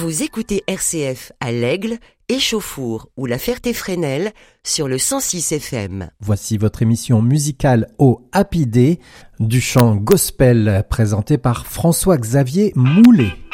Vous écoutez RCF à l'Aigle, Échauffour ou la Ferté-Fresnel sur le 106 FM. Voici votre émission musicale au Happy Day, du chant gospel présenté par François-Xavier Moulet.